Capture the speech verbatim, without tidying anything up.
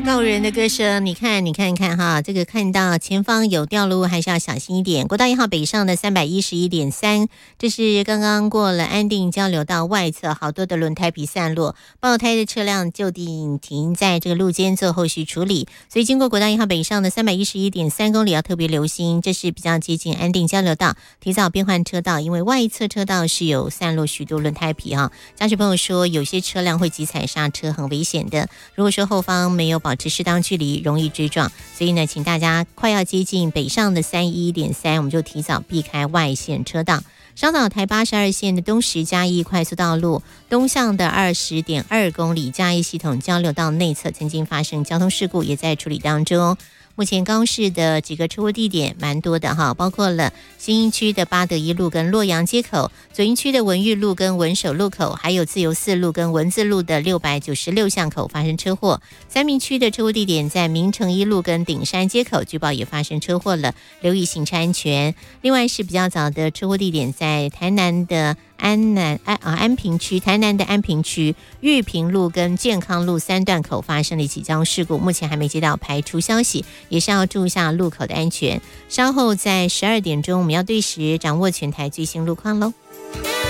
告人的歌声，你看，你看看哈，这个看到前方有掉落物，还是要小心一点。国道一号北上的三百一十一点三，这是刚刚过了安定交流道外侧，好多的轮胎皮散落，爆胎的车辆就地停在这个路肩做后续处理。所以经过国道一号北上的三百一十一点三公里，要特别留心，这是比较接近安定交流道，提早变换车道，因为外侧车道是有散落许多轮胎皮哈。驾驶朋友说，有些车辆会急踩刹车，很危险的。如果说后方没有保持适当距离，容易追撞，所以呢，请大家快要接近北上的三一一点三，我们就提早避开外线车道。稍早台八十二线的东石嘉义快速道路东向的二十点二公里嘉义系统交流道内侧曾经发生交通事故，也在处理当中。目前高市的几个车祸地点蛮多的哈，包括了新营区的八德一路跟洛阳街口，左营区的文玉路跟文首路口，还有自由四路跟文字路的六百九十六巷口发生车祸。三民区的车祸地点在明城一路跟顶山街口，据报也发生车祸了，留意行车安全。另外是比较早的车祸地点在台南的安南安啊安平区，台南的安平区玉屏路跟健康路三段口发生了一起交通事故，目前还没接到排除消息，也是要注意一下路口的安全。稍后在十二点钟，我们要对时掌握全台最新路况喽。